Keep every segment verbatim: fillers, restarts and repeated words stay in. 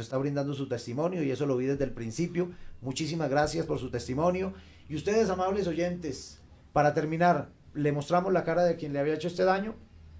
está brindando su testimonio y eso lo vi desde el principio. Muchísimas gracias por su testimonio. Y ustedes, amables oyentes, para terminar, ¿le mostramos la cara de quien le había hecho este daño?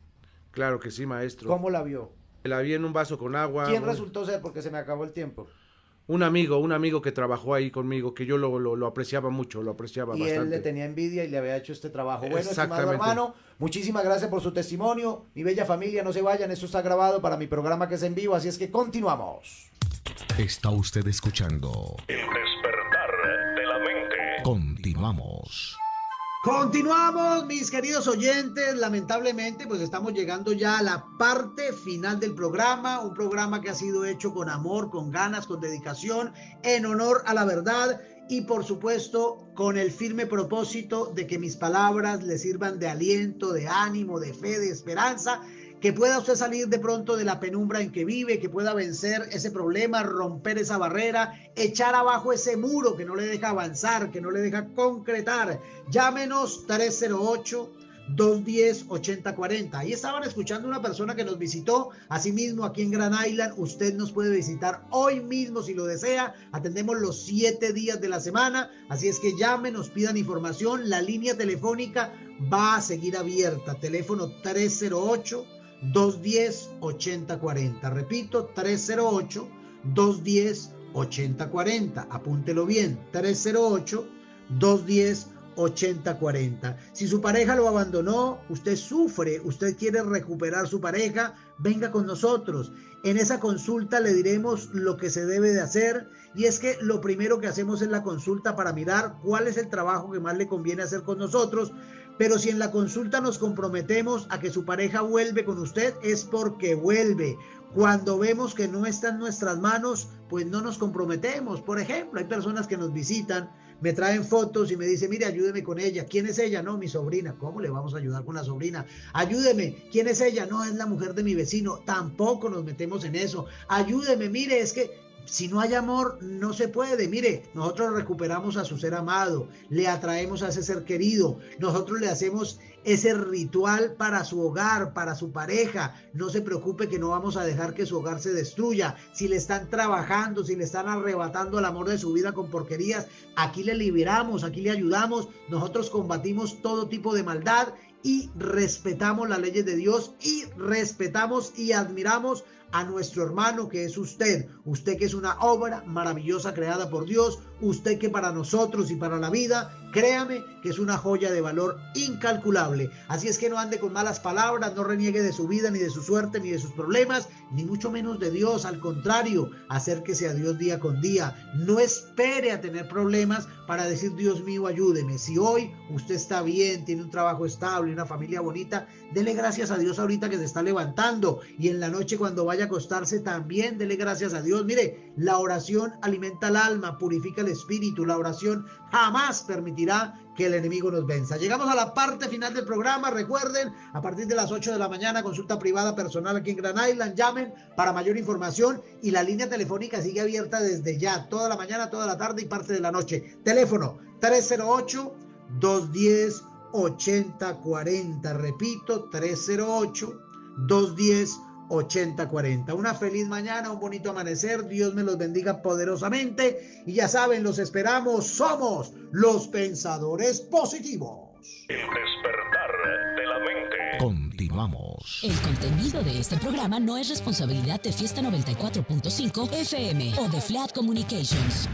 Claro que sí, maestro. ¿Cómo la vio? La vi en un vaso con agua. ¿Quién un... resultó ser? Porque se me acabó el tiempo. Un amigo, un amigo que trabajó ahí conmigo, que yo lo, lo, lo apreciaba mucho, lo apreciaba y bastante. Y él le tenía envidia y le había hecho este trabajo. Bueno, estimado Exactamente. hermano, muchísimas gracias por su testimonio. Mi bella familia, no se vayan, esto está grabado para mi programa que es en vivo, así es que continuamos. Está usted escuchando El despertar de la mente. Continuamos. Continuamos, mis queridos oyentes. Lamentablemente, pues estamos llegando ya a la parte final del programa, un programa que ha sido hecho con amor, con ganas, con dedicación, en honor a la verdad y por supuesto con el firme propósito de que mis palabras le sirvan de aliento, de ánimo, de fe, de esperanza, que pueda usted salir de pronto de la penumbra en que vive, que pueda vencer ese problema, romper esa barrera, echar abajo ese muro que no le deja avanzar, que no le deja concretar. Llámenos tres cero ocho, dos uno cero, ocho cero cuatro cero. Ahí estaban escuchando una persona que nos visitó, asimismo aquí en Grand Island. Usted nos puede visitar hoy mismo si lo desea. Atendemos los siete días de la semana, así es que llámenos, pidan información. La línea telefónica va a seguir abierta. Teléfono tres cero ocho, dos uno cero, ocho cero cuatro cero. Repito, tres cero ocho, dos uno cero, ocho cero cuatro cero. Apúntelo bien, tres cero ocho, dos uno cero, ocho cero cuatro cero. Si su pareja lo abandonó, usted sufre, usted quiere recuperar su pareja, venga con nosotros. En esa consulta le diremos lo que se debe de hacer, y es que lo primero que hacemos es la consulta para mirar cuál es el trabajo que más le conviene hacer con nosotros. Pero si en la consulta nos comprometemos a que su pareja vuelve con usted, es porque vuelve. Cuando vemos que no está en nuestras manos, pues no nos comprometemos. Por ejemplo, hay personas que nos visitan, me traen fotos y me dicen, mire, ayúdeme con ella. ¿Quién es ella? No, mi sobrina. ¿Cómo le vamos a ayudar con la sobrina? Ayúdeme. ¿Quién es ella? No, es la mujer de mi vecino. Tampoco nos metemos en eso. Ayúdeme, mire, es que si no hay amor, no se puede. Mire, nosotros recuperamos a su ser amado, le atraemos a ese ser querido, nosotros le hacemos ese ritual para su hogar, para su pareja. No se preocupe que no vamos a dejar que su hogar se destruya. Si le están trabajando, si le están arrebatando el amor de su vida con porquerías, aquí le liberamos, aquí le ayudamos. Nosotros combatimos todo tipo de maldad y respetamos las leyes de Dios y respetamos y admiramos a nuestro hermano que es usted, usted que es una obra maravillosa creada por Dios, usted que para nosotros y para la vida, créame que es una joya de valor incalculable. Así es que no ande con malas palabras, no reniegue de su vida, ni de su suerte, ni de sus problemas, ni mucho menos de Dios. Al contrario, acérquese a Dios día con día. No espere a tener problemas para decir, Dios mío, ayúdeme. Si hoy usted está bien, tiene un trabajo estable, una familia bonita, dele gracias a Dios ahorita que se está levantando, y en la noche cuando vaya a acostarse también dele gracias a Dios. Mire, la oración alimenta el alma, purifica el espíritu. La oración jamás permitirá que el enemigo nos venza. Llegamos a la parte final del programa. Recuerden, a partir de las ocho de la mañana, consulta privada personal aquí en Grand Island. Llamen para mayor información y la línea telefónica sigue abierta desde ya, toda la mañana, toda la tarde y parte de la noche. Teléfono tres cero ocho, dos uno cero, ocho cero cuatro cero. Repito, tres cero ocho, dos uno cero, ocho cero cuatro cero. Una feliz mañana, un bonito amanecer. Dios me los bendiga poderosamente. Y ya saben, los esperamos. Somos los Pensadores Positivos. El despertar de la mente. Continuamos. El contenido de este programa no es responsabilidad de Fiesta noventa y cuatro punto cinco F M o de Flat Communications.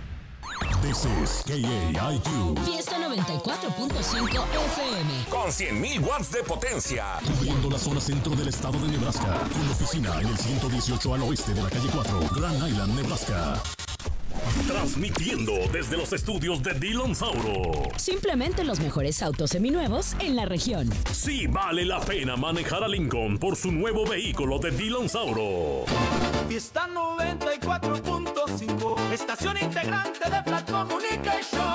This is K A I Q. Fiesta noventa y cuatro punto cinco F M. Con cien mil watts de potencia. Cubriendo la zona centro del estado de Nebraska. Con oficina en el ciento dieciocho al oeste de la calle cuatro, Grand Island, Nebraska. Transmitiendo desde los estudios de Dillon Sauro. Simplemente los mejores autos seminuevos en la región. Sí vale la pena manejar a Lincoln por su nuevo vehículo de Dillon Sauro. Fiesta noventa y cuatro punto cinco, estación integrante de Flat Communication.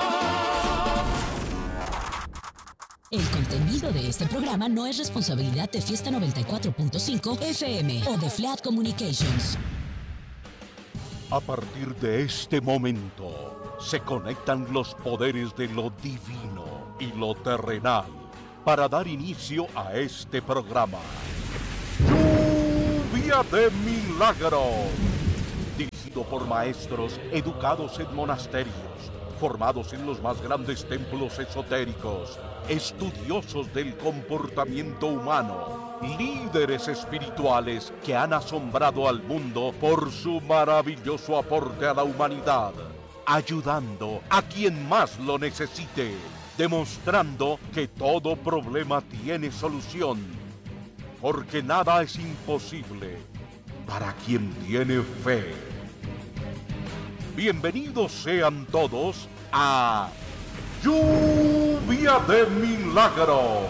El contenido de este programa no es responsabilidad de Fiesta noventa y cuatro punto cinco F M o de Flat Communications. A partir de este momento, se conectan los poderes de lo divino y lo terrenal para dar inicio a este programa. Lluvia de Milagros. dirigido por maestros educados en monasterios, formados en los más grandes templos esotéricos, estudiosos del comportamiento humano, líderes espirituales que han asombrado al mundo por su maravilloso aporte a la humanidad, ayudando a quien más lo necesite, demostrando que todo problema tiene solución, porque nada es imposible para quien tiene fe. Bienvenidos sean todos a Lluvia de Milagros.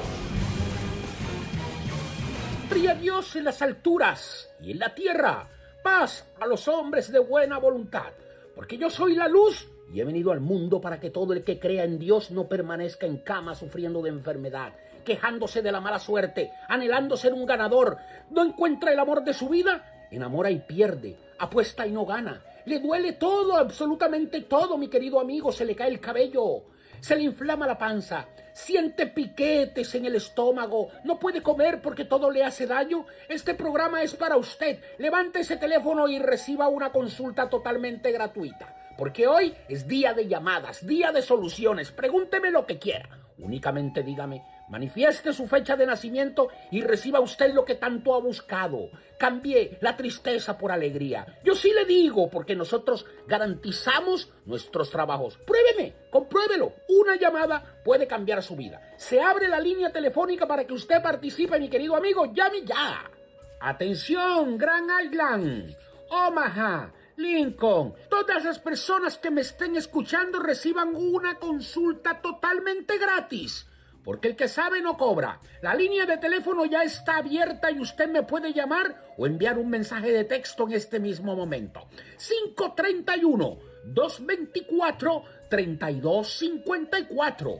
Gloria a Dios en las alturas y en la tierra, paz a los hombres de buena voluntad, porque yo soy la luz y he venido al mundo para que todo el que crea en Dios no permanezca en cama sufriendo de enfermedad, quejándose de la mala suerte, anhelando ser un ganador, no encuentra el amor de su vida, enamora y pierde, apuesta y no gana, le duele todo, absolutamente todo, mi querido amigo, se le cae el cabello, se le inflama la panza, siente piquetes en el estómago, no puede comer porque todo le hace daño. Este programa es para usted. Levante ese teléfono y reciba una consulta totalmente gratuita, porque hoy es día de llamadas, día de soluciones. Pregúnteme lo que quiera, únicamente dígame, manifieste su fecha de nacimiento y reciba usted lo que tanto ha buscado. Cambie la tristeza por alegría. Yo sí le digo, porque nosotros garantizamos nuestros trabajos. Pruébeme, compruébelo. Una llamada puede cambiar su vida. Se abre la línea telefónica para que usted participe, mi querido amigo. Llame ya. Atención, Grand Island, Omaha, Lincoln. Todas las personas que me estén escuchando reciban una consulta totalmente gratis, porque el que sabe no cobra. La línea de teléfono ya está abierta y usted me puede llamar o enviar un mensaje de texto en este mismo momento. cinco treinta y uno, dos veinticuatro, treinta y dos cincuenta y cuatro.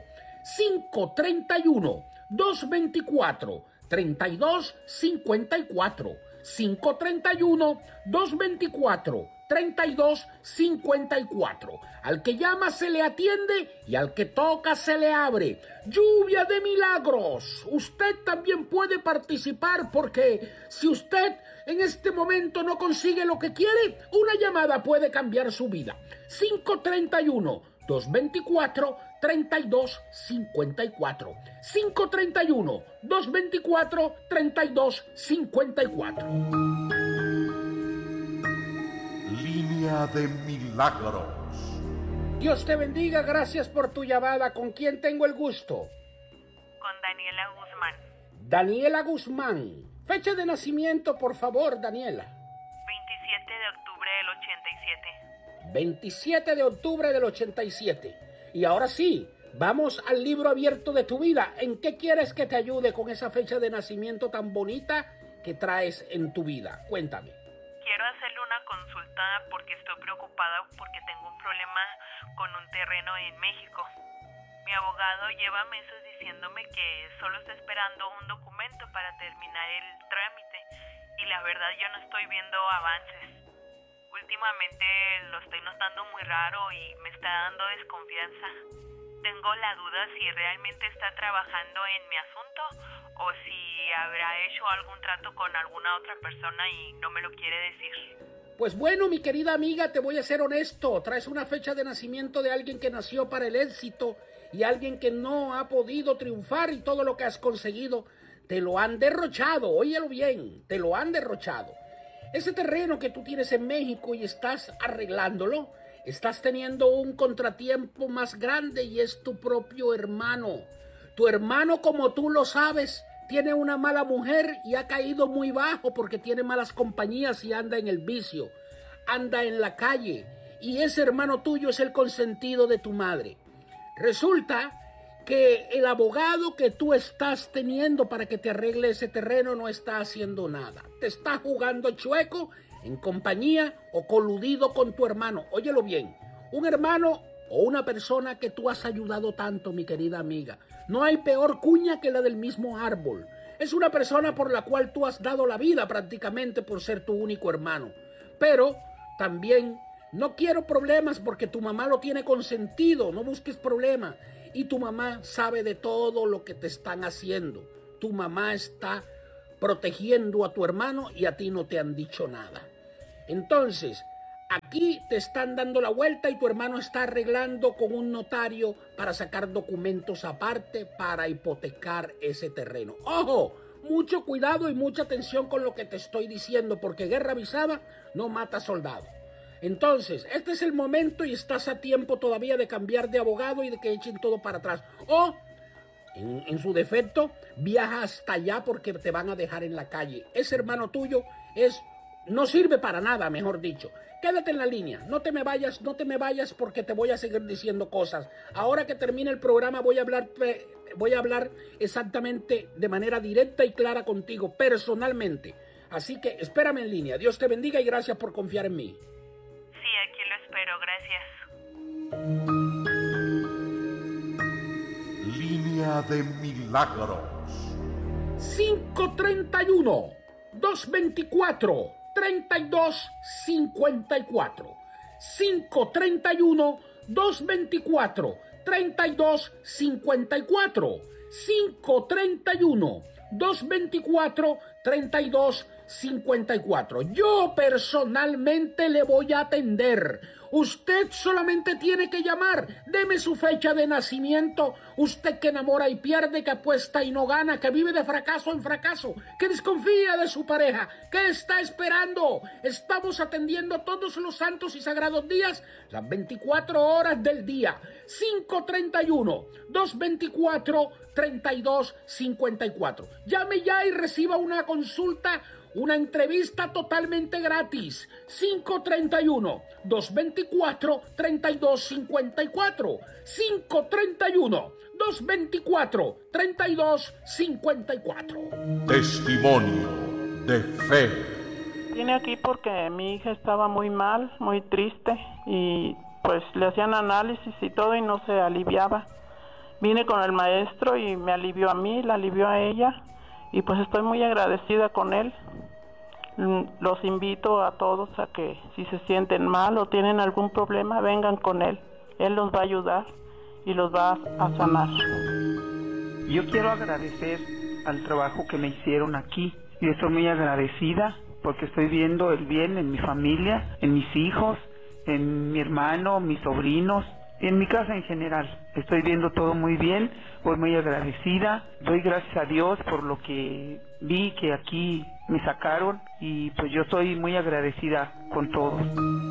cinco treinta y uno, dos veinticuatro, treinta y dos cincuenta y cuatro. cinco treinta y uno, dos veinticuatro, treinta y dos cincuenta y cuatro. Al que llama se le atiende y al que toca se le abre. Lluvia de milagros. Usted también puede participar, porque si usted en este momento no consigue lo que quiere, una llamada puede cambiar su vida. cinco treinta y uno, dos veinticuatro, treinta y dos cincuenta y cuatro. cinco treinta y uno, dos veinticuatro, treinta y dos cincuenta y cuatro. Línea de Milagros. Dios te bendiga, gracias por tu llamada. ¿Con quién tengo el gusto? Con Daniela Guzmán. Daniela Guzmán. Fecha de nacimiento, por favor, Daniela. veintisiete de octubre del ochenta y siete. veintisiete de octubre del ochenta y siete. Y ahora sí, vamos al libro abierto de tu vida. ¿En qué quieres que te ayude con esa fecha de nacimiento tan bonita que traes en tu vida? Cuéntame. Quiero hacerle una consulta porque estoy preocupada porque tengo un problema con un terreno en México. Mi abogado lleva meses diciéndome que solo está esperando un documento para terminar el trámite y la verdad yo no estoy viendo avances. Últimamente lo estoy notando muy raro y me está dando desconfianza. Tengo la duda si realmente está trabajando en mi asunto o si habrá hecho algún trato con alguna otra persona y no me lo quiere decir. Pues bueno, mi querida amiga, te voy a ser honesto. Traes una fecha de nacimiento de alguien que nació para el éxito y alguien que no ha podido triunfar, y todo lo que has conseguido te lo han derrochado. Óyelo bien, te lo han derrochado. Ese terreno que tú tienes en México y estás arreglándolo, estás teniendo un contratiempo más grande y es tu propio hermano. Tu hermano, como tú lo sabes, tiene una mala mujer y ha caído muy bajo porque tiene malas compañías y anda en el vicio, anda en la calle, y ese hermano tuyo es el consentido de tu madre. Resulta que el abogado que tú estás teniendo para que te arregle ese terreno no está haciendo nada. Te está jugando chueco en compañía o coludido con tu hermano. Óyelo bien, un hermano o una persona que tú has ayudado tanto, mi querida amiga. No hay peor cuña que la del mismo árbol. Es una persona por la cual tú has dado la vida prácticamente por ser tu único hermano. Pero también no quiero problemas porque tu mamá lo tiene consentido. No busques problemas. Y tu mamá sabe de todo lo que te están haciendo. Tu mamá está protegiendo a tu hermano y a ti no te han dicho nada. Entonces, aquí te están dando la vuelta y tu hermano está arreglando con un notario para sacar documentos aparte para hipotecar ese terreno. ¡Ojo! Mucho cuidado y mucha atención con lo que te estoy diciendo, porque guerra avisada no mata soldado. Entonces, este es el momento y estás a tiempo todavía de cambiar de abogado y de que echen todo para atrás. O, en, en su defecto, viaja hasta allá porque te van a dejar en la calle. Ese hermano tuyo es, no sirve para nada, mejor dicho. Quédate en la línea, no te me vayas, no te me vayas porque te voy a seguir diciendo cosas. Ahora que termine el programa voy a hablar... Voy a hablar exactamente de manera directa y clara contigo, personalmente. Así que espérame en línea. Dios te bendiga y gracias por confiar en mí. Sí, aquí lo espero. Gracias. Línea de milagros. cinco treinta y uno, dos veinticuatro, treinta y dos cincuenta y cuatro. cinco treinta y uno, dos veinticuatro, treinta y dos cincuenta y cuatro. cinco treinta y uno, dos veinticuatro, treinta y dos cincuenta y cuatro. Yo personalmente le voy a atender. Usted solamente tiene que llamar. Deme su fecha de nacimiento. Usted que enamora y pierde, que apuesta y no gana, que vive de fracaso en fracaso, que desconfía de su pareja. ¿Qué está esperando? Estamos atendiendo todos los santos y sagrados días, las veinticuatro horas del día. cinco treinta y uno, dos veinticuatro, treinta y dos cincuenta y cuatro. Llame ya y reciba una consulta, una entrevista totalmente gratis. cinco treinta y uno, dos veinticuatro, treinta y dos cincuenta y cuatro. cinco treinta y uno, dos veinticuatro, treinta y dos cincuenta y cuatro. Testimonio de fe. Vine aquí porque mi hija estaba muy mal, muy triste y pues le hacían análisis y todo y no se aliviaba. Vine con el maestro y me alivió a mí, la alivió a ella y pues estoy muy agradecida con él. Los invito a todos a que si se sienten mal o tienen algún problema, vengan con él. Él los va a ayudar y los va a sanar. Yo quiero agradecer al trabajo que me hicieron aquí. Yo estoy muy agradecida porque estoy viendo el bien en mi familia, en mis hijos, en mi hermano, mis sobrinos, en mi casa en general. Estoy viendo todo muy bien, voy muy agradecida. Doy gracias a Dios por lo que vi que aquí me sacaron y pues yo estoy muy agradecida con todos.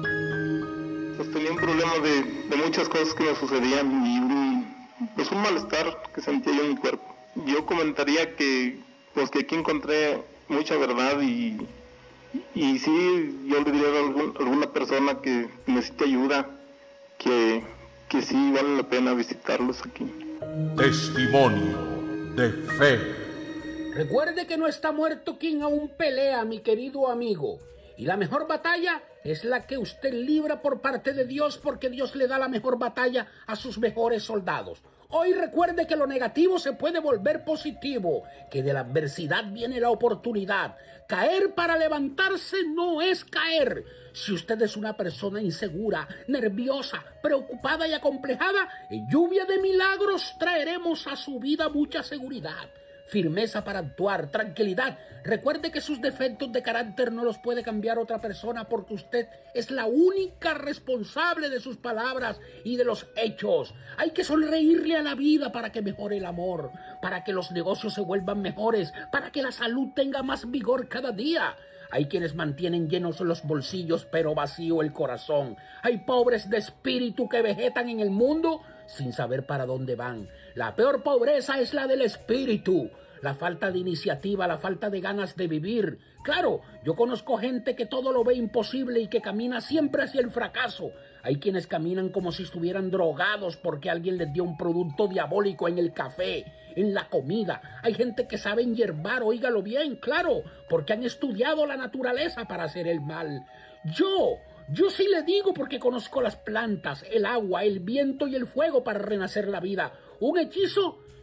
Pues tenía un problema de, de muchas cosas que me sucedían y un, pues un malestar que sentía yo en mi cuerpo. Yo comentaría que pues que aquí encontré mucha verdad y, y sí, yo le diría a algún, alguna persona que necesite ayuda que, que sí vale la pena visitarlos aquí. Testimonio de fe. Recuerde que no está muerto quien aún pelea, mi querido amigo. Y la mejor batalla es la que usted libra por parte de Dios, porque Dios le da la mejor batalla a sus mejores soldados. Hoy recuerde que lo negativo se puede volver positivo, que de la adversidad viene la oportunidad. Caer para levantarse no es caer. Si usted es una persona insegura, nerviosa, preocupada y acomplejada, en lluvia de milagros traeremos a su vida mucha seguridad, firmeza para actuar, tranquilidad. Recuerde que sus defectos de carácter no los puede cambiar otra persona, porque usted es la única responsable de sus palabras y de los hechos. Hay que sonreírle a la vida para que mejore el amor, para que los negocios se vuelvan mejores, para que la salud tenga más vigor cada día. Hay quienes mantienen llenos los bolsillos pero vacío el corazón. Hay pobres de espíritu que vegetan en el mundo sin saber para dónde van. La peor pobreza es la del espíritu, la falta de iniciativa, la falta de ganas de vivir. Claro, yo conozco gente que todo lo ve imposible y que camina siempre hacia el fracaso. Hay quienes caminan como si estuvieran drogados porque alguien les dio un producto diabólico en el café, en la comida. Hay gente que sabe hierbar, óigalo bien, claro, porque han estudiado la naturaleza para hacer el mal. Yo... Yo sí le digo porque conozco las plantas, el agua, el viento y el fuego para renacer la vida. Un hechizo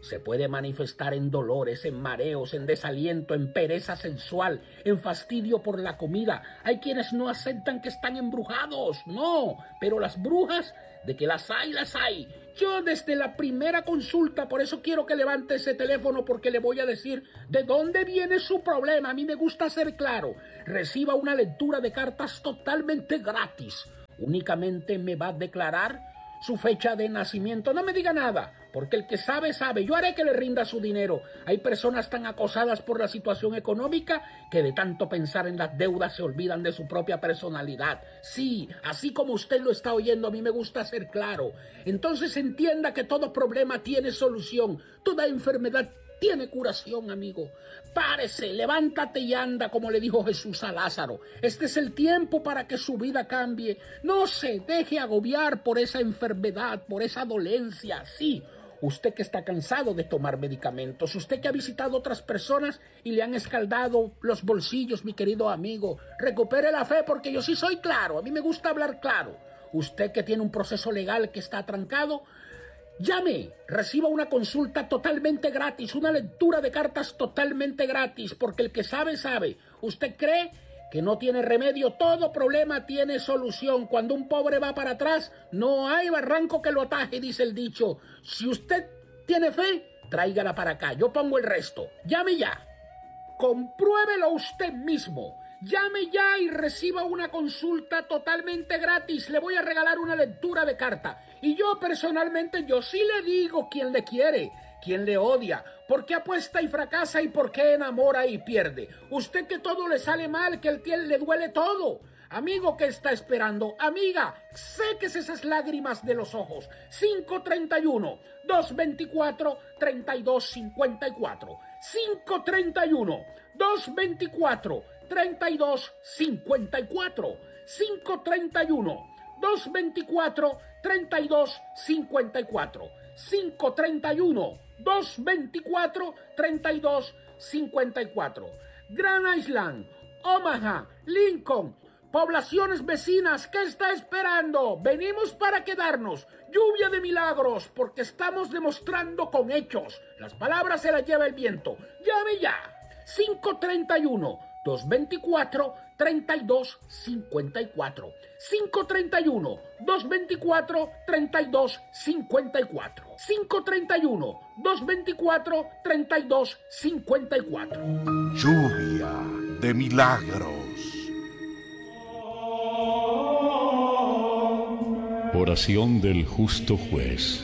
se puede manifestar en dolores, en mareos, en desaliento, en pereza sensual, en fastidio por la comida. Hay quienes no aceptan que están embrujados, no, pero las brujas, de que las hay, las hay. Yo desde la primera consulta, por eso quiero que levante ese teléfono, porque le voy a decir de dónde viene su problema. A mí me gusta ser claro. Reciba una lectura de cartas totalmente gratis. Únicamente me va a declarar su fecha de nacimiento. No me diga nada, porque el que sabe, sabe. Yo haré que le rinda su dinero. Hay personas tan acosadas por la situación económica que de tanto pensar en las deudas se olvidan de su propia personalidad. Sí, así como usted lo está oyendo, a mí me gusta ser claro. Entonces entienda que todo problema tiene solución. Toda enfermedad tiene curación, amigo. Párese, levántate y anda, como le dijo Jesús a Lázaro. Este es el tiempo para que su vida cambie. No se deje agobiar por esa enfermedad, por esa dolencia. Sí, usted que está cansado de tomar medicamentos, usted que ha visitado otras personas y le han escaldado los bolsillos, mi querido amigo, recupere la fe, porque yo sí soy claro. A mí me gusta hablar claro. Usted que tiene un proceso legal que está atrancado, llame, reciba una consulta totalmente gratis, una lectura de cartas totalmente gratis, porque el que sabe, sabe. ¿Usted cree que no tiene remedio? Todo problema tiene solución. Cuando un pobre va para atrás, no hay barranco que lo ataje, dice el dicho. Si usted tiene fe, tráigala para acá, yo pongo el resto. Llame ya, compruébelo usted mismo. Llame ya y reciba una consulta totalmente gratis. Le voy a regalar una lectura de carta. Y yo personalmente, yo sí le digo quién le quiere, quién le odia, por qué apuesta y fracasa y por qué enamora y pierde. Usted que todo le sale mal, que el piel le duele todo. Amigo, ¿qué está esperando? Amiga, séquese esas lágrimas de los ojos. cinco treinta y uno, dos veinticuatro, treinta y dos cincuenta y cuatro. cinco treinta y uno, dos veinticuatro, treinta y dos cincuenta y cuatro. cinco treinta y uno, dos veinticuatro, treinta y dos cincuenta y cuatro. cinco treinta y uno, dos veinticuatro, treinta y dos cincuenta y cuatro. Grand Island, Omaha, Lincoln, poblaciones vecinas, ¿qué está esperando? Venimos para quedarnos. Lluvia de milagros, porque estamos demostrando con hechos. Las palabras se las lleva el viento. Llame ya. cinco treinta y uno, dos veinticuatro, treinta y dos cincuenta y cuatro. cinco treinta y uno, dos veinticuatro, treinta y dos cincuenta y cuatro. cinco treinta y uno, dos veinticuatro, treinta y dos cincuenta y cuatro. Lluvia de milagros. Oración del justo juez.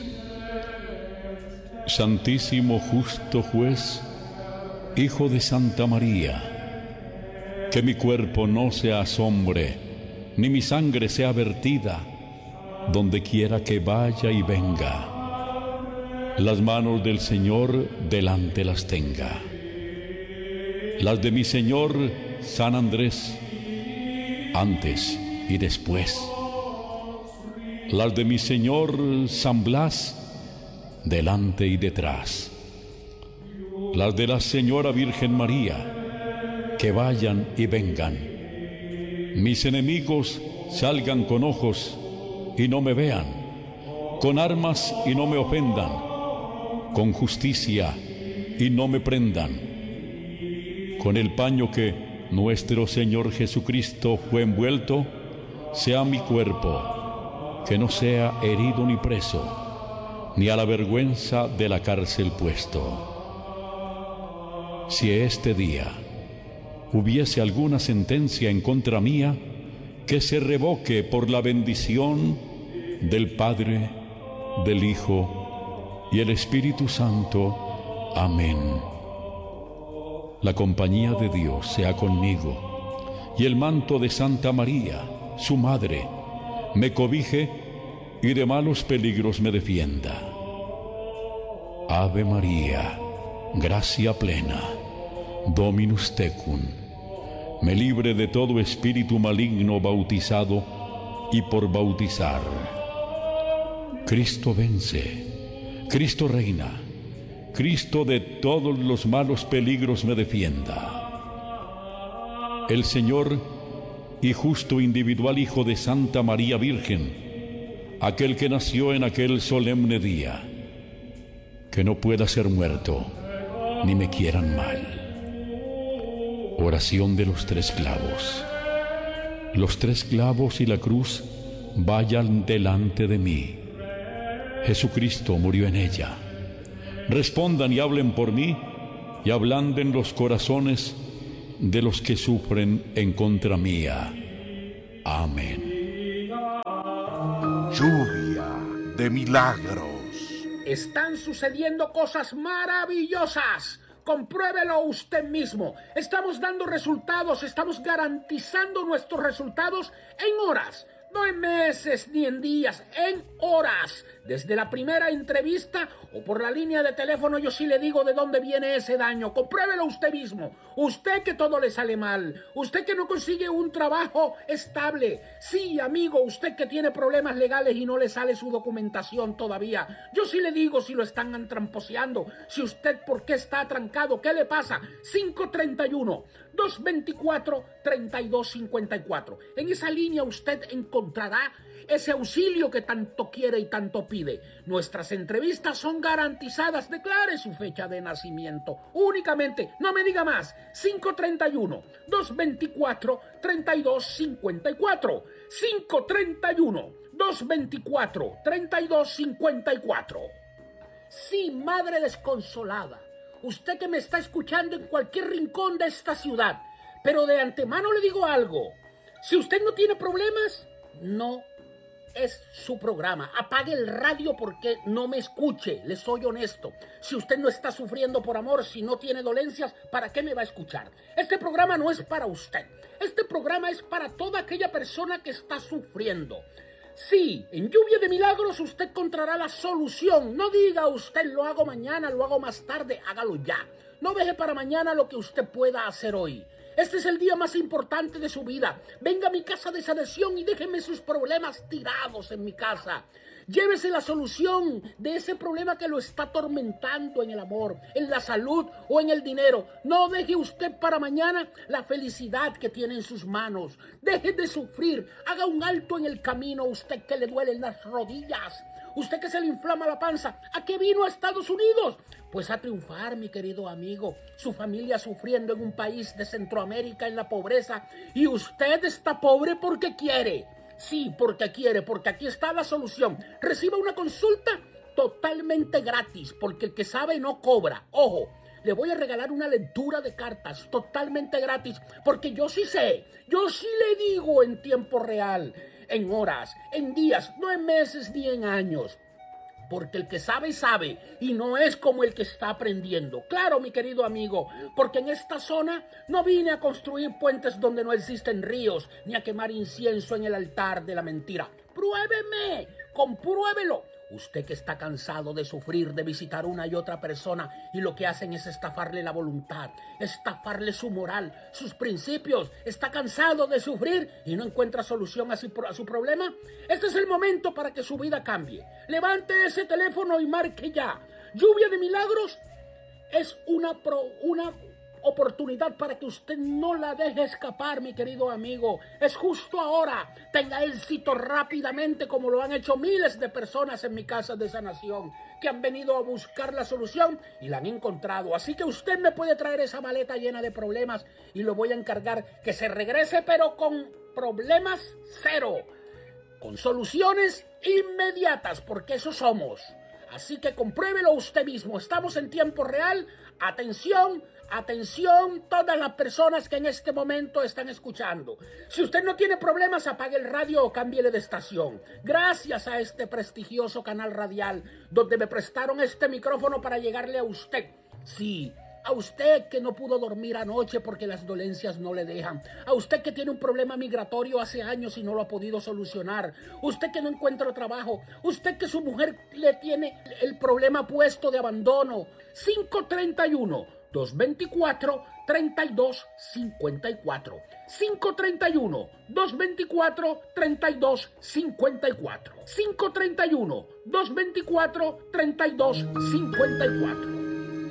Santísimo justo juez, Hijo de Santa María, que mi cuerpo no se asombre, ni mi sangre sea vertida, donde quiera que vaya y venga. Las manos del Señor delante las tenga. Las de mi Señor San Andrés, antes y después. Las de mi Señor San Blas, delante y detrás. Las de la Señora Virgen María, que vayan y vengan. Mis enemigos salgan con ojos y no me vean, con armas y no me ofendan, con justicia y no me prendan. Con el paño que nuestro Señor Jesucristo fue envuelto, sea mi cuerpo, que no sea herido ni preso, ni a la vergüenza de la cárcel puesto. Si este día hubiese alguna sentencia en contra mía, que se revoque por la bendición del Padre, del Hijo y el Espíritu Santo. Amén. La compañía de Dios sea conmigo, y el manto de Santa María, su Madre, me cobije y de malos peligros me defienda. Ave María, gracia plena, Dominus tecum, me libre de todo espíritu maligno bautizado y por bautizar. Cristo vence, Cristo reina, Cristo de todos los malos peligros me defienda. El Señor y justo individual Hijo de Santa María Virgen, aquel que nació en aquel solemne día, que no pueda ser muerto, ni me quieran mal. Oración de los tres clavos. Los tres clavos y la cruz vayan delante de mí. Jesucristo murió en ella. Respondan y hablen por mí, y ablanden los corazones de los que sufren en contra mía. Amén. Lluvia de milagros. Están sucediendo cosas maravillosas. Compruébelo usted mismo. Estamos dando resultados, estamos garantizando nuestros resultados en horas. No en meses ni en días, en horas. Desde la primera entrevista o por la línea de teléfono yo sí le digo de dónde viene ese daño. Compruébelo usted mismo. Usted que todo le sale mal. Usted que no consigue un trabajo estable. Sí, amigo, usted que tiene problemas legales y no le sale su documentación todavía. Yo sí le digo si lo están tramposeando. Si usted por qué está atrancado. ¿Qué le pasa? cinco treinta y uno, dos veinticuatro, treinta y dos cincuenta y cuatro. En esa línea usted encontrará ese auxilio que tanto quiere y tanto pide. Nuestras entrevistas son garantizadas. Declare su fecha de nacimiento. Únicamente, no me diga más. cinco treinta y uno, dos veinticuatro, treinta y dos cincuenta y cuatro. cinco treinta y uno, dos veinticuatro, treinta y dos cincuenta y cuatro. Sí, madre desconsolada. Usted que me está escuchando en cualquier rincón de esta ciudad. Pero de antemano le digo algo. Si usted no tiene problemas, no es su programa. Apague el radio porque no me escuche. Le soy honesto. Si usted no está sufriendo por amor, si no tiene dolencias, ¿para qué me va a escuchar? Este programa no es para usted. Este programa es para toda aquella persona que está sufriendo. Sí, en Lluvia de Milagros usted encontrará la solución. No diga usted lo hago mañana, lo hago más tarde, hágalo ya. No deje para mañana lo que usted pueda hacer hoy. Este es el día más importante de su vida. Venga a mi casa de sanación y déjeme sus problemas tirados en mi casa. Llévese la solución de ese problema que lo está atormentando en el amor, en la salud o en el dinero. No deje usted para mañana la felicidad que tiene en sus manos. Deje de sufrir. Haga un alto en el camino. Usted que le duelen las rodillas. Usted que se le inflama la panza. ¿A qué vino a Estados Unidos? Pues a triunfar, mi querido amigo. Su familia sufriendo en un país de Centroamérica en la pobreza. Y usted está pobre porque quiere. Sí, porque quiere, porque aquí está la solución. Reciba una consulta totalmente gratis, porque el que sabe no cobra. Ojo, le voy a regalar una lectura de cartas totalmente gratis, porque yo sí sé, yo sí le digo en tiempo real, en horas, en días, no en meses ni en años. Porque el que sabe, sabe, y no es como el que está aprendiendo. Claro, mi querido amigo, porque en esta zona no vine a construir puentes donde no existen ríos, ni a quemar incienso en el altar de la mentira. ¡Pruébeme! ¡Compruébelo! Usted que está cansado de sufrir, de visitar una y otra persona, y lo que hacen es estafarle la voluntad, estafarle su moral, sus principios, está cansado de sufrir y no encuentra solución a su, a su problema, este es el momento para que su vida cambie. Levante ese teléfono y marque ya. Lluvia de Milagros es una, pro, una oportunidad para que usted no la deje escapar, mi querido amigo. Es justo ahora. Tenga éxito rápidamente, como lo han hecho miles de personas en mi casa de sanación, que han venido a buscar la solución y la han encontrado. Así que usted me puede traer esa maleta llena de problemas y lo voy a encargar que se regrese, pero con problemas cero, con soluciones inmediatas, porque eso somos. Así que compruébelo usted mismo. Estamos en tiempo real. Atención, atención, todas las personas que en este momento están escuchando. Si usted no tiene problemas, apague el radio o cámbiele de estación. Gracias a este prestigioso canal radial, donde me prestaron este micrófono para llegarle a usted. Sí, a usted que no pudo dormir anoche porque las dolencias no le dejan. A usted que tiene un problema migratorio hace años y no lo ha podido solucionar. Usted que no encuentra trabajo. Usted que su mujer le tiene el problema puesto de abandono. cinco treinta y uno, dos veinticuatro, treinta y dos cincuenta y cuatro. cinco treinta y uno, dos veinticuatro, treinta y dos cincuenta y cuatro. cinco treinta y uno, dos veinticuatro, treinta y dos cincuenta y cuatro.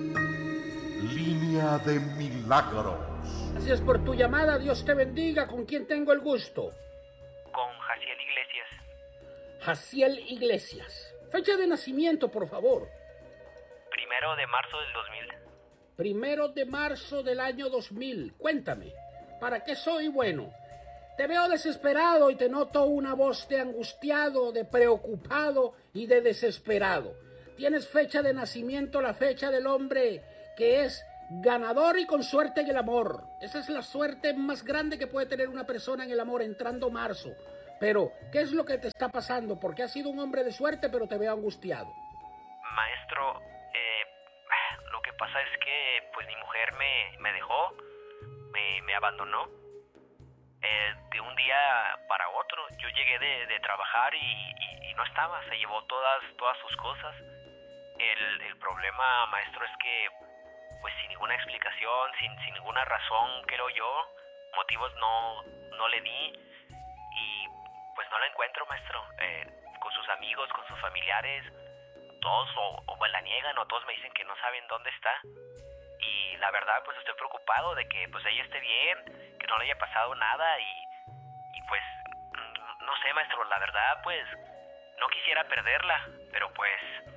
Línea de Milagros. Gracias por tu llamada, Dios te bendiga. ¿Con quién tengo el gusto? Con Jaciel Iglesias. Jaciel Iglesias. Fecha de nacimiento, por favor. primero de marzo del dos mil. Primero de marzo del año dos mil. Cuéntame, ¿para qué soy bueno? Te veo desesperado y te noto una voz de angustiado, de preocupado y de desesperado. Tienes fecha de nacimiento, la fecha del hombre que es ganador y con suerte en el amor. Esa es la suerte más grande que puede tener una persona en el amor, entrando marzo. Pero, ¿qué es lo que te está pasando? Porque has sido un hombre de suerte, pero te veo angustiado. Maestro, eh, lo que pasa es que pues mi mujer me, me dejó, me, me abandonó. Eh, de un día para otro. Yo llegué de, de trabajar y, y, y no estaba, se llevó todas, todas sus cosas. El, el problema, maestro, es que pues sin ninguna explicación, sin, sin ninguna razón, creo yo, motivos no, no le di y pues no la encuentro, maestro. Eh, con sus amigos, con sus familiares, todos o, o me la niegan o todos me dicen que no saben dónde está. Y la verdad, pues estoy preocupado de que pues ella esté bien, que no le haya pasado nada y, y pues, no sé, maestro, la verdad, pues, no quisiera perderla, pero pues,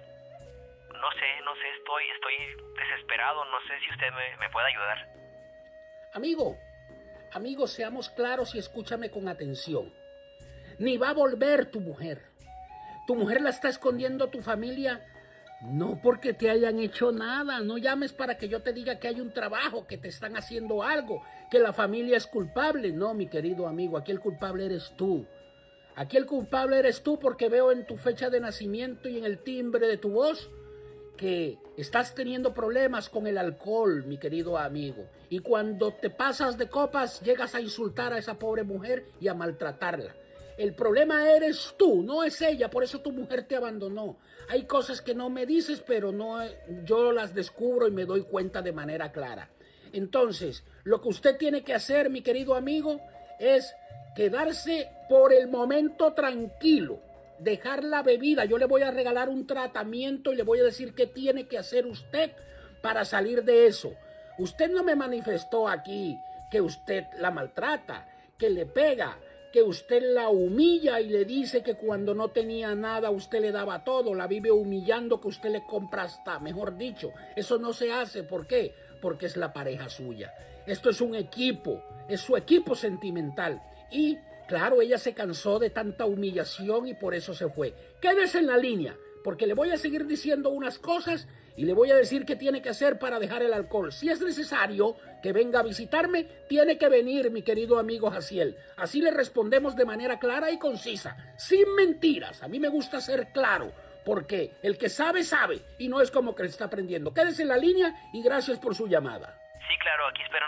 no sé, no sé, estoy, estoy desesperado, no sé si usted me, me puede ayudar. Amigo, amigo, seamos claros y escúchame con atención. Ni va a volver tu mujer. Tu mujer la está escondiendo tu familia. No porque te hayan hecho nada, no llames para que yo te diga que hay un trabajo, que te están haciendo algo, que la familia es culpable. No, mi querido amigo, aquí el culpable eres tú. Aquí el culpable eres tú porque veo en tu fecha de nacimiento y en el timbre de tu voz que estás teniendo problemas con el alcohol, mi querido amigo. Y cuando te pasas de copas, llegas a insultar a esa pobre mujer y a maltratarla. El problema eres tú, no es ella, por eso tu mujer te abandonó. Hay cosas que no me dices, pero no, yo las descubro y me doy cuenta de manera clara. Entonces, lo que usted tiene que hacer, mi querido amigo, es quedarse por el momento tranquilo, dejar la bebida. Yo le voy a regalar un tratamiento y le voy a decir qué tiene que hacer usted para salir de eso. Usted no me manifestó aquí que usted la maltrata, que le pega, que usted la humilla y le dice que cuando no tenía nada usted le daba todo, la vive humillando, que usted le compra hasta, mejor dicho. Eso no se hace, ¿por qué? Porque es la pareja suya. Esto es un equipo, es su equipo sentimental. Y claro, ella se cansó de tanta humillación y por eso se fue. Quédese en la línea, porque le voy a seguir diciendo unas cosas y le voy a decir qué tiene que hacer para dejar el alcohol. Si es necesario que venga a visitarme, tiene que venir, mi querido amigo Jaciel. Así le respondemos de manera clara y concisa, sin mentiras. A mí me gusta ser claro, porque el que sabe, sabe, y no es como que le está aprendiendo. Quédese en la línea y gracias por su llamada. Sí, claro, aquí espero en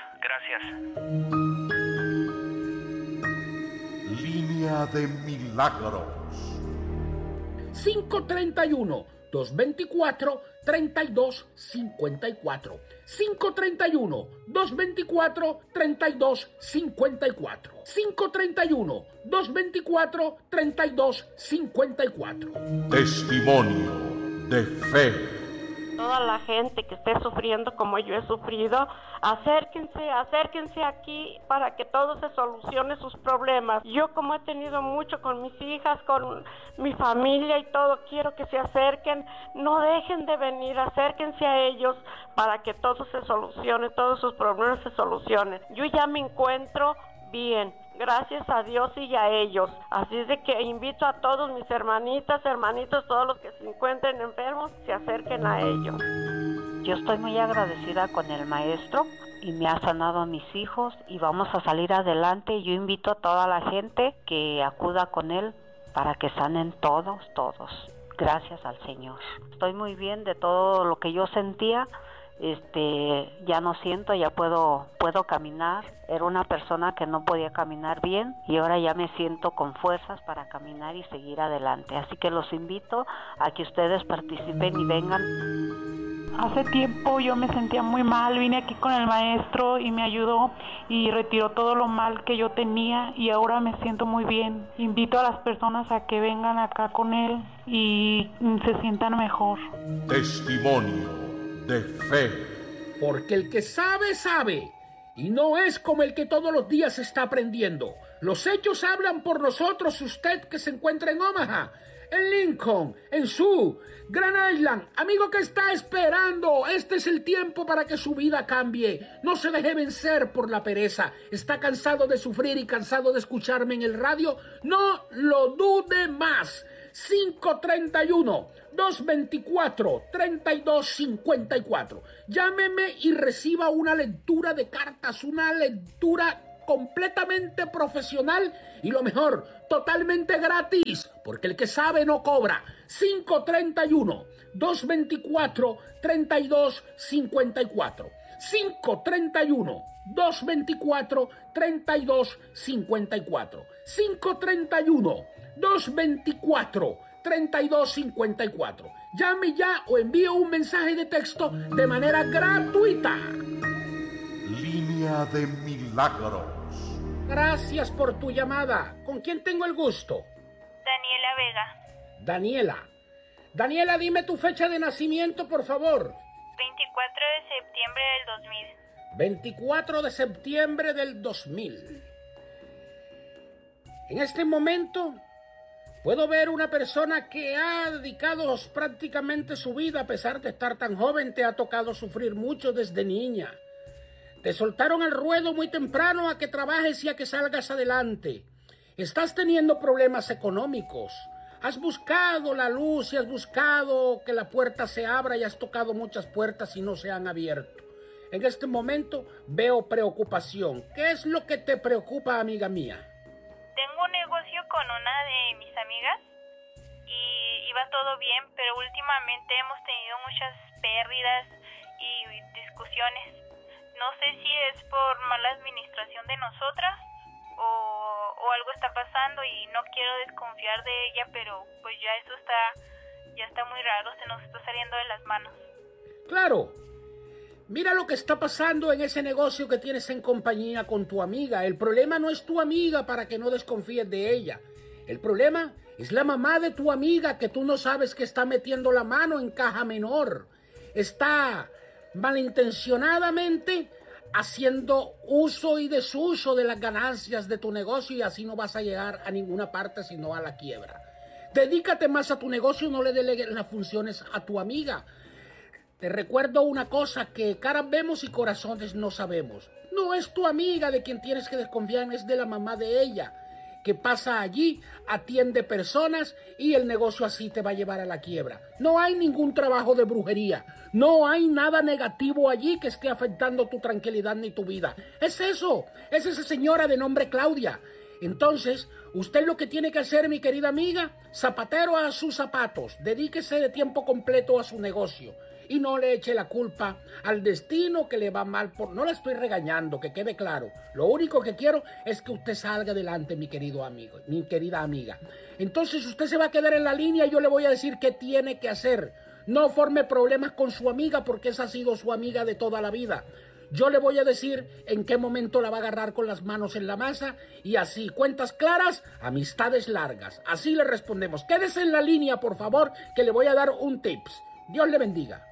la línea. Gracias. Línea de milagros. cinco treinta y uno, dos veinticuatro, treinta y dos cincuenta y cuatro. cinco treinta y uno, dos veinticuatro, treinta y dos cincuenta y cuatro. cinco treinta y uno, dos veinticuatro, treinta y dos cincuenta y cuatro. Testimonio de fe. Toda la gente que esté sufriendo como yo he sufrido, acérquense, acérquense aquí para que todo se solucione sus problemas. Yo como he tenido mucho con mis hijas, con mi familia y todo, quiero que se acerquen, no dejen de venir, acérquense a ellos para que todo se solucione, todos sus problemas se solucionen. Yo ya me encuentro bien, gracias a Dios y a ellos. Así es de que invito a todos mis hermanitas, hermanitos, todos los que se encuentren enfermos, se acerquen a ellos. Yo estoy muy agradecida con el maestro y me ha sanado a mis hijos y vamos a salir adelante. Yo invito a toda la gente que acuda con él para que sanen todos, todos. Gracias al Señor. Estoy muy bien de todo lo que yo sentía. Este, ya no siento, ya puedo, puedo caminar. Era una persona que no podía caminar bien y ahora ya me siento con fuerzas para caminar y seguir adelante. Así que los invito a que ustedes participen y vengan. Hace tiempo yo me sentía muy mal, vine aquí con el maestro y me ayudó y retiró todo lo mal que yo tenía y ahora me siento muy bien. Invito a las personas a que vengan acá con él y se sientan mejor. Testimonio de fe. Porque el que sabe, sabe, y no es como el que todos los días está aprendiendo. Los hechos hablan por nosotros. Usted que se encuentra en Omaha, en Lincoln, en Sioux, Grand Island, amigo que está esperando, este es el tiempo para que su vida cambie. No se deje vencer por la pereza. ¿Está cansado de sufrir y cansado de escucharme en el radio? No lo dude más. cinco tres uno, dos dos cuatro, tres dos cinco cuatro. Llámeme y reciba una lectura de cartas, una lectura completamente profesional y lo mejor, totalmente gratis, porque el que sabe no cobra. cinco tres uno, dos dos cuatro, tres dos cinco cuatro. cinco tres uno, dos dos cuatro, tres dos cinco cuatro. cinco tres uno, dos dos cuatro, tres dos cinco cuatro. Llame ya o envíe un mensaje de texto de manera gratuita. Línea de Milagros. Gracias por tu llamada. ¿Con quién tengo el gusto? Daniela Vega. Daniela. Daniela, dime tu fecha de nacimiento, por favor. veinticuatro de septiembre del dos mil. veinticuatro de septiembre del dos mil. En este momento puedo ver una persona que ha dedicado prácticamente su vida, a pesar de estar tan joven. Te ha tocado sufrir mucho desde niña. Te soltaron al ruedo muy temprano a que trabajes y a que salgas adelante. Estás teniendo problemas económicos. Has buscado la luz y has buscado que la puerta se abra y has tocado muchas puertas y no se han abierto. En este momento veo preocupación. ¿Qué es lo que te preocupa, amiga mía? Tengo un negocio con una de mis amigas y iba todo bien, pero últimamente hemos tenido muchas pérdidas y discusiones. No sé si es por mala administración de nosotras o, o algo está pasando y no quiero desconfiar de ella, pero pues ya eso está, ya está muy raro, se nos está saliendo de las manos. Claro. Mira lo que está pasando en ese negocio que tienes en compañía con tu amiga. El problema no es tu amiga para que no desconfíes de ella. El problema es la mamá de tu amiga que tú no sabes que está metiendo la mano en caja menor. Está malintencionadamente haciendo uso y desuso de las ganancias de tu negocio y así no vas a llegar a ninguna parte sino a la quiebra. Dedícate más a tu negocio, no le delegues las funciones a tu amiga. Te recuerdo una cosa, que caras vemos y corazones no sabemos. No es tu amiga de quien tienes que desconfiar, es de la mamá de ella, que pasa allí, atiende personas y el negocio así te va a llevar a la quiebra. No hay ningún trabajo de brujería, no hay nada negativo allí que esté afectando tu tranquilidad ni tu vida. Es eso, es esa señora de nombre Claudia. Entonces, usted lo que tiene que hacer, mi querida amiga, zapatero a sus zapatos, dedíquese de tiempo completo a su negocio. Y no le eche la culpa al destino que le va mal por... No la estoy regañando, que quede claro. Lo único que quiero es que usted salga adelante, mi querido amigo, mi querida amiga. Entonces usted se va a quedar en la línea y yo le voy a decir qué tiene que hacer. No forme problemas con su amiga porque esa ha sido su amiga de toda la vida. Yo le voy a decir en qué momento la va a agarrar con las manos en la masa y así, cuentas claras, amistades largas. Así le respondemos. Quédese en la línea, por favor, que le voy a dar un tips. Dios le bendiga.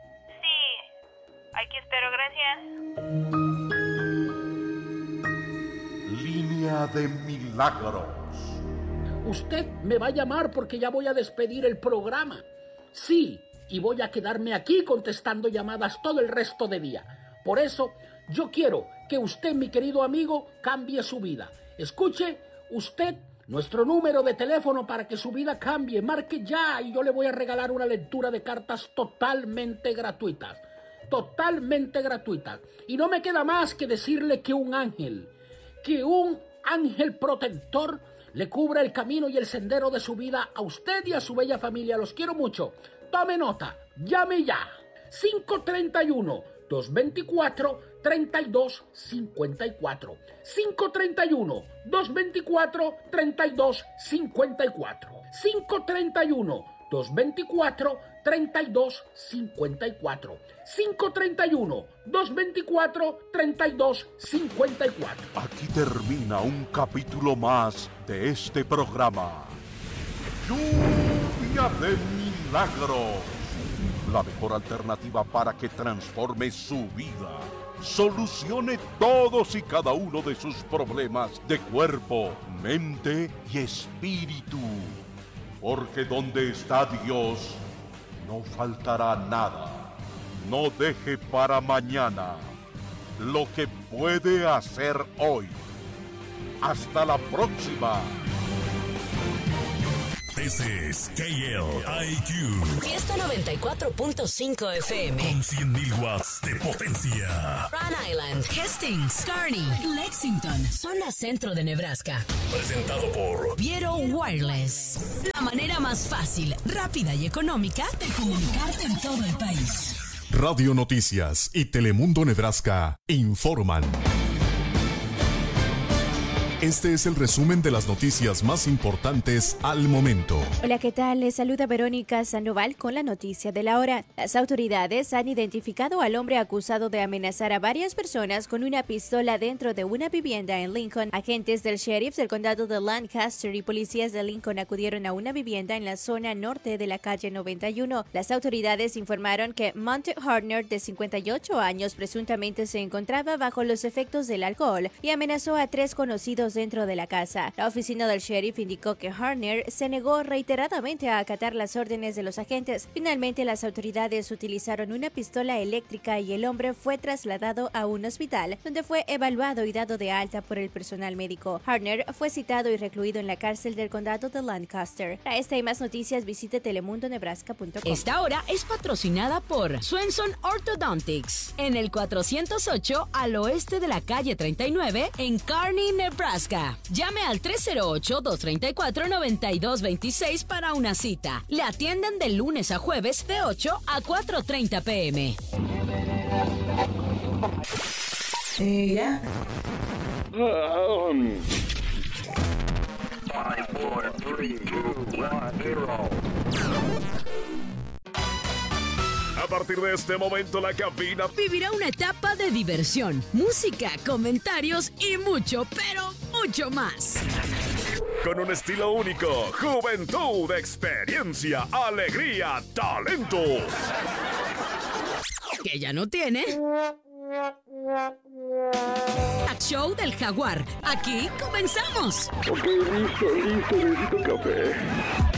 Aquí espero, gracias. Línea de Milagros. Usted me va a llamar porque ya voy a despedir el programa. Sí, y voy a quedarme aquí contestando llamadas todo el resto del día. Por eso, yo quiero que usted, mi querido amigo, cambie su vida. Escuche usted nuestro número de teléfono para que su vida cambie. Marque ya y yo le voy a regalar una lectura de cartas totalmente gratuitas. Totalmente gratuita. Y no me queda más que decirle que un ángel, que un ángel protector le cubra el camino y el sendero de su vida a usted y a su bella familia. Los quiero mucho. Tome nota. Llame ya. cinco tres uno, dos dos cuatro, tres dos cinco cuatro. cinco tres uno, dos dos cuatro, tres dos cinco cuatro. cinco tres uno, dos dos cuatro, tres dos cinco cuatro. cinco tres uno, dos dos cuatro, tres dos cinco cuatro. Aquí termina un capítulo más de este programa. Lluvia de Milagros. la mejor alternativa para que transforme su vida. Solucione todos y cada uno de sus problemas de cuerpo, mente y espíritu. Porque donde está Dios, no faltará nada. No deje para mañana lo que puede hacer hoy. Hasta la próxima. This is K L I Q. Fiesta noventa y cuatro punto cinco F M. Con cien mil watts de potencia. Rhode Island, Hastings, Kearney, Lexington, zona centro de Nebraska. Presentado por Viero Wireless. La manera más fácil, rápida y económica de comunicarte en todo el país. Radio Noticias y Telemundo Nebraska informan. Este es el resumen de las noticias más importantes al momento. Hola, ¿qué tal? Les saluda Verónica Sandoval con la noticia de la hora. Las autoridades han identificado al hombre acusado de amenazar a varias personas con una pistola dentro de una vivienda en Lincoln. Agentes del sheriff del condado de Lancaster y policías de Lincoln acudieron a una vivienda en la zona norte de la calle noventa y uno. Las autoridades informaron que Monte Hartner, de cincuenta y ocho años, presuntamente se encontraba bajo los efectos del alcohol y amenazó a tres conocidos dentro de la casa. La oficina del sheriff indicó que Hartner se negó reiteradamente a acatar las órdenes de los agentes. Finalmente, las autoridades utilizaron una pistola eléctrica y el hombre fue trasladado a un hospital, donde fue evaluado y dado de alta por el personal médico. Hartner fue citado y recluido en la cárcel del condado de Lancaster. Para esta y más noticias, visite telemundo nebraska punto com. Esta hora es patrocinada por Swenson Orthodontics, en el cuatrocientos ocho al oeste de la calle treinta y nueve en Kearney, Nebraska. Llame al tres cero ocho, dos tres cuatro, nueve dos dos seis para una cita. Le atienden de lunes a jueves de ocho a cuatro treinta pm. Yeah. Um. Five, four, three, two, one, zero. A partir de este momento, la cabina vivirá una etapa de diversión, música, comentarios y mucho, pero mucho más. Con un estilo único, juventud, experiencia, alegría, talento. Que ya no tiene. Talk Show del Jaguar. Aquí comenzamos. Ok, listo, listo, necesito café.